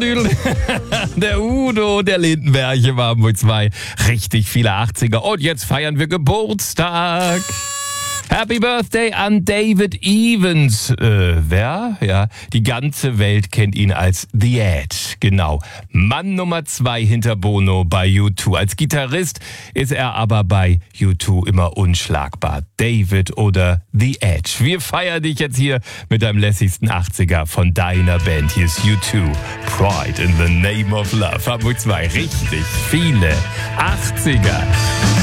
Rühl. Der Udo, der Lindenberg war mit 2. Richtig viele 80er. Und jetzt feiern wir Geburtstag. Happy Birthday an David Evans. Wer? Ja, die ganze Welt kennt ihn als The Edge. Genau. Mann Nummer 2 hinter Bono bei U2. Als Gitarrist ist er aber bei U2 immer unschlagbar. David oder The Edge. Wir feiern dich jetzt hier mit deinem lässigsten 80er von deiner Band. Hier ist U2. Pride in the Name of Love. Hamburg 2. Richtig viele 80er.